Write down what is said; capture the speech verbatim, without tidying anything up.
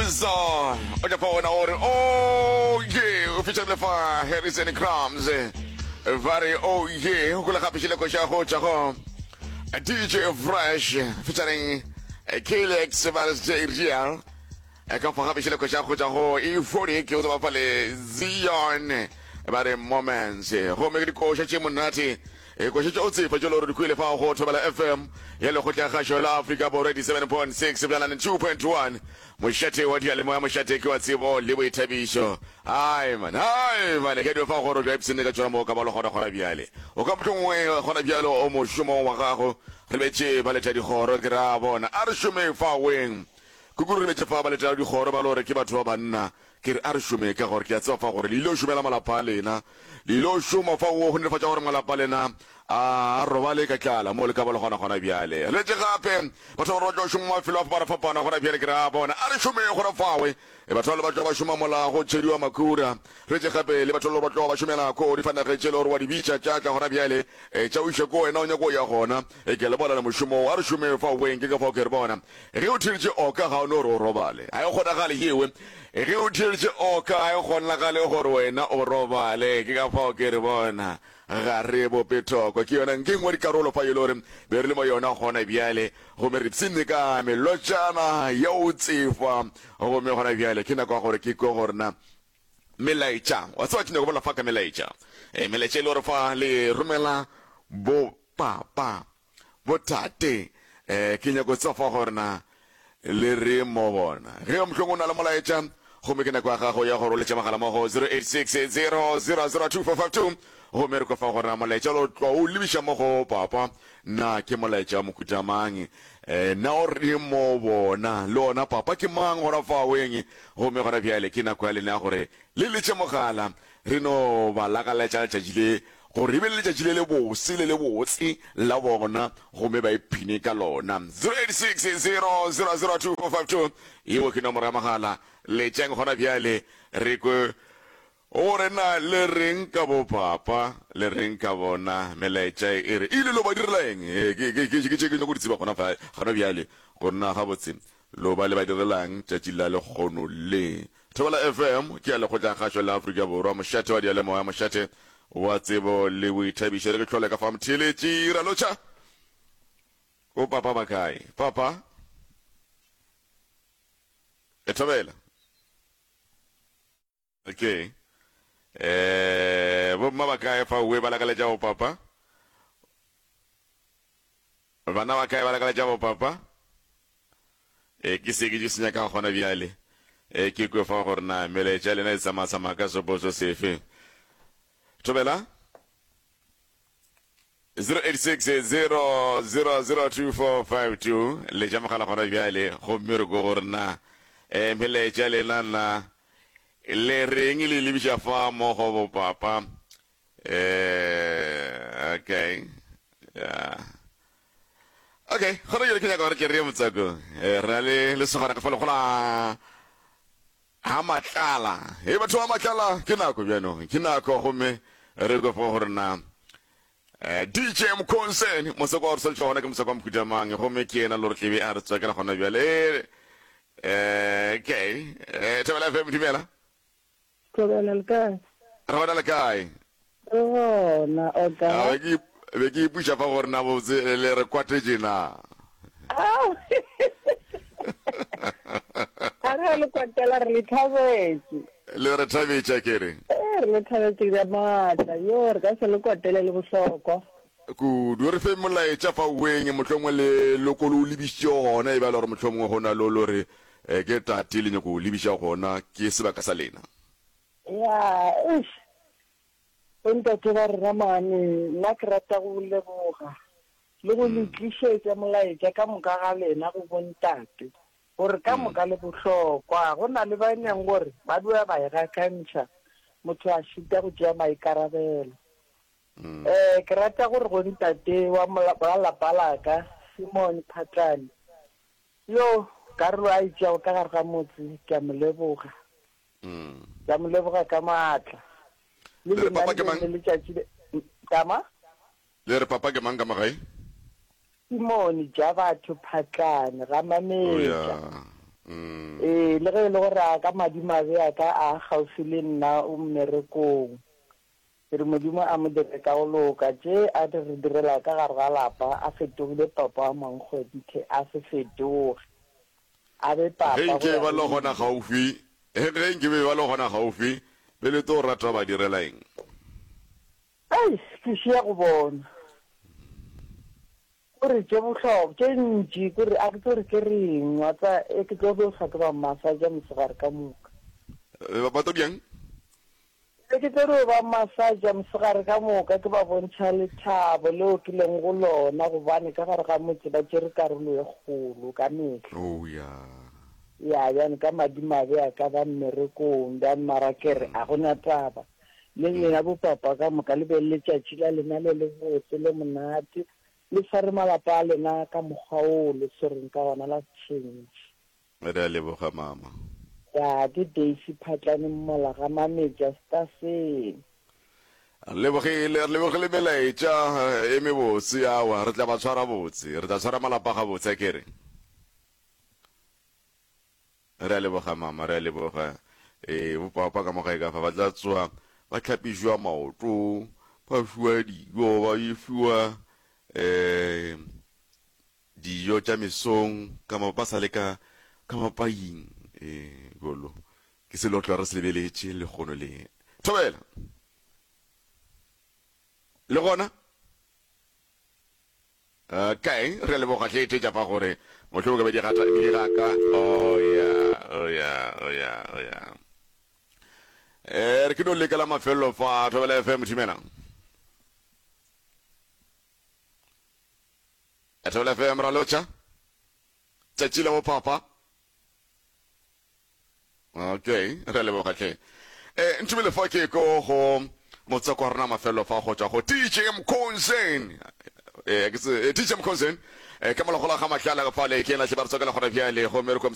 Uzo o ja phone ore oh yeah o fitsa le fa Harrison Crumbs very oh yeah o kula kapishile ko sha ho cha ho D J Fresh featuring Kalex Valis J Real e ka fa kapishile ko sha ho cha ho e forty ke o ba pale Zion bare moments ho me di ko sha chimunati e ko sha o tsifa jolo re kwile fa ho thobela F M ya le go tla ga shola Africa bo eighty-seven point six bjana le two point one moshate wa dia le moya moshate ke wa tsebo le bo ithabisho ai man ai man ke do fa go re drive sene ka tswa mo ka ba lo gona gona biale o ka mtlongwe gona bialo o mo shumo wa gago re betse ba le tadi goro ke ra bona a re shume fa weng ku guru le tsefa ba le tadi goro ba lo re ke batho ba banna ke re a re shume ka gore ke a tsefa fa gore le ilo shumela malapa lena le ilo shuma fa go ne fa tsa gore malapa lena a robale ka tlala mo le ka ba le gona gona biale le tse gape batho ba tlo shuma filo fa ba fa pana gona biale ke ra bona a re shume gore fawe e batho le ba tlo ba shuma mola go tshediwa makura re tse gape le batho le ba tlo ba shumela ko di fana re tshelo wa di bitsa tsa tsa gona biale e tsa o sheko ena o nya go ya gona e ke le bona le moshumo a re shume fa weng ke ka fa ke re bona re o thirije o ka ga no ro robale a go gona ga le yewe re o thirije o ka a go nna ga le gore wena o robale ke ka fa ke re bona ga re bo petoko ke yona ngengwe di karolo fa yelore be re le mo yona gona biale go me re tsine ka me lochana ya o tsifa go me gona biale ke na kwa gore ke go gorna melaicha wa tswa tsine go bona fa ka melaicha e melaicha le re fa le rumela bo papa bo tate e ke nya go tsofa gorna le re mo bona re mo tlongona la molaicha go me ke na kwa ga go ya go roletsa magala mo go zero eight six zero zero zero two four five two go me re go fa gore molaetsa lo tlo o libisha mo go papa na ke molaetsa mo kutamang eh na o re mo bona lona papa ke mang gora fa weng go me gona biale ke na kwa le na gore le le tse mogala re no ba la ka la tsa tjile go re be le tsa tjile le bo se le le botsi la bona go me ba iphine ka lona zero eight six zero zero zero two four five two e wo ke no mora magala le tseng gona biale re go ore na le reng ka bo papa le reng ka bona melaetsa e re ile lo ba direleng ke ke ke ke ke no go tsiba gona fa gona biale go nna ga botse lo ba le ba direlang tšatšila le gono le thobela F M ke a le go tla ga shola Africa borwa moshate wa dia le moya moshate wa tsebo le boithabishe re tlhole ka fa mtheletši ra locha o papa ba kae papa e thobela okay eh bo mama kae fa we bala kala jawo papa bana wa kae bala kala jawo papa e ke se ke tsenya ka gona biale e ke go fa gore na mele tšale na tsama tsama ka so boso sefe tobela zero eight six zero zero zero two four five two le jama kala gona biale go mmere go gore na e mele tšale na na le reng le le bisha fa mo go papa eh okay yeah okay khona yele kenya gore ke re mtsako eh rale le sogana ka fa le gola ha matlala e batho ba matlala ke nako bjano ke nako go me re go fa gore na eh D J Mkonsen mo se go re tsona ke mo se go mkutamang go me ke ena lo re tlebe a re tsaka na gona bjale eh okay eh tabela F M dimela Tobela le kae? Rona le kae? Oh, na oka. Ah, ke be ke pusha fa gore na bo le re kwatetse na. Ah. Ara le kwatela re le thabetse. Le re thabetse ke re. Eh, re thabetse ya mata, yo re ka se le kwatela le bohlokwa. Ku do re fe molaetsa fa weng motlhongwe le lokolo le bisho gona e ba le gore motlhongwe gona lo lo re ke tati le nyako le bisha gona ke sebaka sa lena. Ya, ish. Enta ke ba ramane la ke rata go leboga. Le go letlišetša molaetša ka moka ga lena go bontate. Gore ka moka le bohlokwa go na le ba nyang gore ba dua ba ga kantša motho a šita go tšea maikarabelo. Eh ke rata gore go ntate wa lapa laka Simon Phatlane. Yo karolo a itšago ka gare ga motse ke a mo leboga. Mm. Ka mo leboga ka matla. Le papa ke mang? Le tšatši le tama? Le re papa ke mang ka magae? Simon Jabatho Phatlane ga mametša. eh le ge le gore a ka madimabe a ka a gaufi le nna o mmerekong re modimo a mo dire ka go loka tše a di re direla ka gare ga lapa a fetogile papa wa Mankgwedithe a se fetoge a be papa ge nke ba le gona gaufi ge nke be ba le gona gaufi be le to rata ba direla eng ai ke sia go bona gore tše bohlokwa tše ntši kore a ke tsore ke reng wa tsa e ke tlo go sa ke ba masaja mosegare ka moka ba to diang ke tsere ba masaja mosegare ka moka ke ba bontšha lethabo leo ke leng go lona gobane ka gare ga motse ba tšere karolo e kgolo ka metlha oh ya ya bjane ka madimabe a ka ba mmerekong bjane marakere a gona taba le lena bopapa ka moka le be le letšatši la lena le le botse le monate le fare malapa a lena ka mokgwa o le tshwereng ka gona la change re a leboga mama ya di daisy phatlane mmola ga mametša staseng lebogile re lebogile melaetša e mebotse yawa re tla ba tshwara botse re tla tshwara malapa ga botse kere re a leboga mama re a leboga eh bopapa ka mogae ka fa ba tla tswa ba tlhapišwa maoto ba fiwa dijo ba fiwa eh dijo tša mesong ka ba sa le ka ka mapaing eh golo ke se lo tla re se lebeletše le gono le thobela le gona okay re le boga tletse tša pa gore motho go be di gata di gaka oh ya oh ya oh ya oh ya eh re ke no le kala mafelo fa thobela F M timena thobela F M ra locha tšatši le mo papa okay re le boga tle eh ntumele fa ke ko go motsa kwa rena mafelo fa go tša go D J Mkhonzeni eh ke se D J Mkhonzeni eh ka malogola ga mahlala ga fa le ke na tle ba tsokela gore bja le go mereko